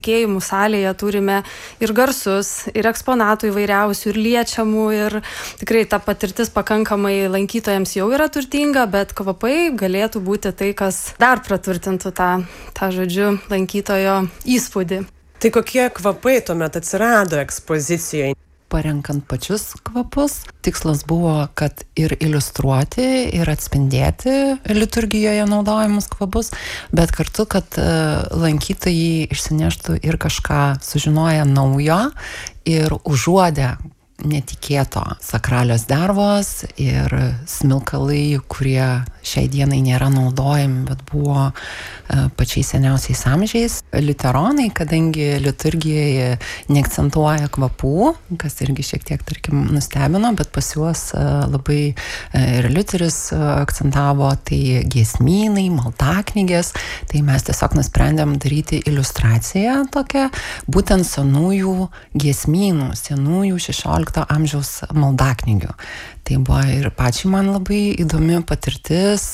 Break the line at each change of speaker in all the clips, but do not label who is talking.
Tikėjimų salėje turime ir garsus, ir eksponatų įvairiausių, ir liečiamų, ir tikrai ta patirtis pakankamai lankytojams jau yra turtinga, bet kvapai galėtų būti tai, kas dar praturtintų tą žodžiu, lankytojo įspūdį.
Tai kokie kvapai tuomet atsirado ekspozicijoje?
Parenkant pačius kvapus, tikslas buvo, kad ir iliustruoti, ir atspindėti liturgijoje naudojamus kvapus, bet kartu, kad lankytojai išsineštų ir kažką sužinoję naujo ir užuodę netikėto sakralios dervos ir smilkalai, kurie šiai dienai nėra naudojami, bet buvo pačiais seniausiais amžiais. Liuteronai, kadangi liturgijoje neakcentuoja kvapų, kas irgi šiek tiek, tarkim, nustebino, bet pas juos labai ir Liuteris akcentavo, tai giesmynai, maldaknygės, tai mes tiesiog nusprendėm daryti iliustraciją tokią, būtent senųjų giesmynų, senųjų 16 amžiaus maldaknygių. Tai buvo ir pačiai man labai įdomi patirtis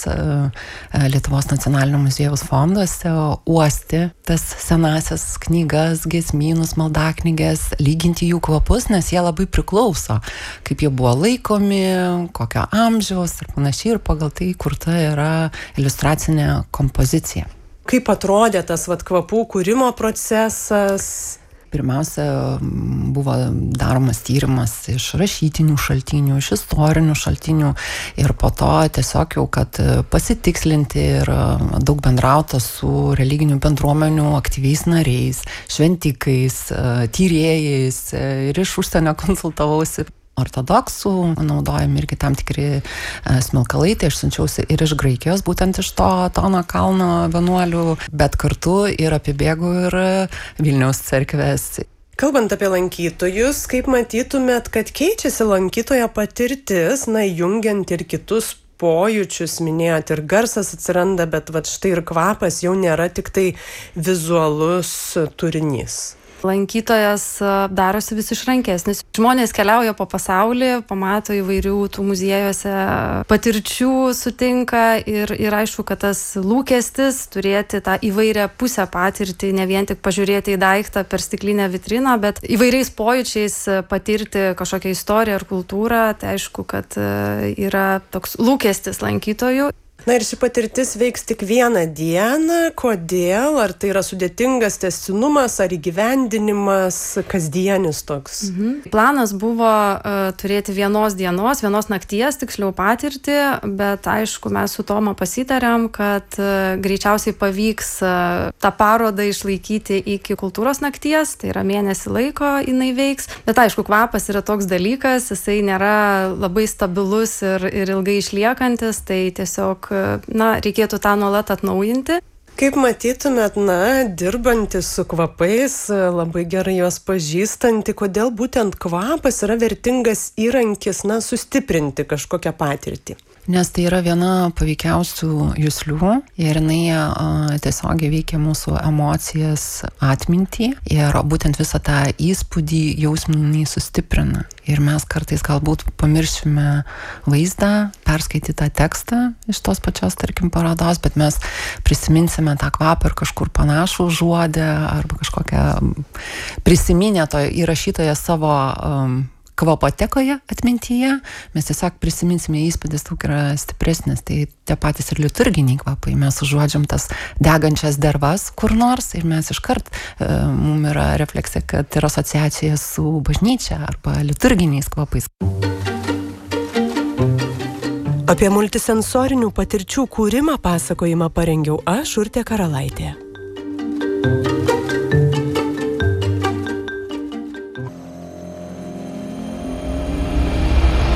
Lietuvos nacionalinio muziejaus fonduose uosti tas senasias knygas, giesmynus, maldaknyges, lyginti jų kvapus, nes jie labai priklauso, kaip jie buvo laikomi, kokio amžiaus ir panašiai, ir pagal tai kurta yra iliustracinė kompozicija.
Kaip atrodė tas kvapų kūrimo procesas?
Pirmiausia, buvo daromas tyrimas iš rašytinių šaltinių, iš istorinių šaltinių ir po to tiesiog jau, kad pasitikslinti ir daug bendrauta su religinių bendruomenių aktyviais nariais, šventikais, tyrėjais ir iš užsienio konsultavausi. Ortodoksų naudojami irgi tam tikri smilkalai, tai aš siunčiausi ir iš Graikijos, būtent iš to Tono kalno vienuolių, bet kartu ir apibėgu ir Vilniaus cerkvės.
Kalbant apie lankytojus, kaip matytumėt, kad keičiasi lankytojo patirtis, jungiant ir kitus pojūčius, minėjot, ir garsas atsiranda, bet štai ir kvapas jau nėra tik tai vizualus turinys.
Lankytojas darosi vis išrankesnis. Žmonės keliauja po pasaulį, pamato įvairių tų muziejuose patirčių, sutinka ir aišku, kad tas lūkestis turėti tą įvairią pusę patirtį, ne vien tik pažiūrėti į daiktą per stiklinę vitriną, bet įvairiais pojūčiais patirti kažkokią istoriją ar kultūrą, tai aišku, kad yra toks lūkestis lankytojų.
Ir ši patirtis veiks tik vieną dieną. Kodėl? Ar tai yra sudėtingas tęstinumas, ar įgyvendinimas, kasdienis toks?
Planas buvo turėti vienos dienos, vienos nakties, tiksliau patirtį, bet aišku, mes su Toma pasitarėm, kad greičiausiai pavyks tą parodą išlaikyti iki kultūros nakties, tai yra mėnesį laiko jinai veiks, bet aišku, kvapas yra toks dalykas, jisai nėra labai stabilus ir ilgai išliekantis, tai tiesiog reikėtų tą nuolat atnaujinti.
Kaip matytumėt, dirbantis su kvapais, labai gerai juos pažįstanti, kodėl būtent kvapas yra vertingas įrankis, sustiprinti kažkokią patirtį?
Nes tai yra viena paveikiausių juslių ir jinai tiesiogiai veikia mūsų emocijas, atmintį ir būtent visą tą įspūdį jausminį sustiprina. Ir mes kartais galbūt pamiršime vaizdą, perskaitytą tekstą iš tos pačios, tarkim, parodos, bet mes prisiminsime tą kvapą ir kažkur panašų užuodę arba kažkokią prisiminę to įrašytoje savo kvapotekoje atmintyje, mes tiesiog prisiminsime, įspūdis daug yra stipresnis, tai tie patys ir liturginiai kvapai, mes užuodžiam tas degančias dervas kur nors ir mes iškart, mums yra refleksija, kad yra asociacija su bažnyčia arba liturginiais kvapais.
Apie multisensorinių patirčių kūrimą pasakojimą parengiau aš, Urtė Karalaitė.